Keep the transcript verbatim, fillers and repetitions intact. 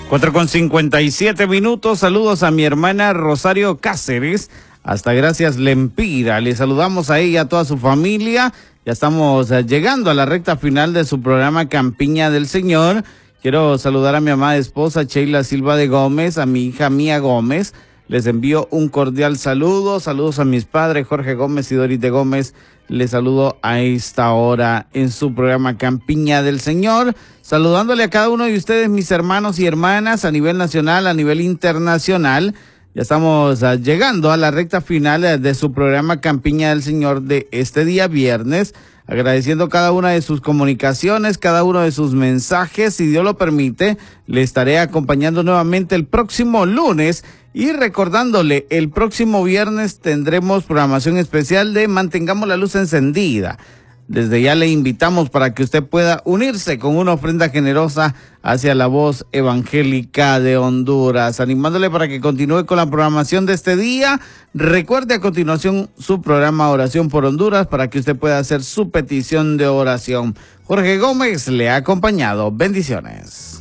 cuatro con cincuenta y siete minutos. Saludos a mi hermana Rosario Cáceres. Hasta Gracias Lempira. Le saludamos a ella y a toda su familia. Ya estamos llegando a la recta final de su programa Campiña del Señor. Quiero saludar a mi amada esposa Sheila Silva de Gómez, a mi hija Mía Gómez. Les envío un cordial saludo. Saludos a mis padres Jorge Gómez y Doris de Gómez. Les saludo a esta hora en su programa Campiña del Señor. Saludándole a cada uno de ustedes, mis hermanos y hermanas, a nivel nacional, a nivel internacional. Ya estamos uh, llegando a la recta final uh, de su programa Campiña del Señor de este día viernes. Agradeciendo cada una de sus comunicaciones, cada uno de sus mensajes. Si Dios lo permite, le estaré acompañando nuevamente el próximo lunes. Y recordándole, el próximo viernes tendremos programación especial de Mantengamos la Luz Encendida. Desde ya le invitamos para que usted pueda unirse con una ofrenda generosa hacia la voz evangélica de Honduras. Animándole para que continúe con la programación de este día. Recuerde a continuación su programa Oración por Honduras para que usted pueda hacer su petición de oración. Jorge Gómez le ha acompañado. Bendiciones.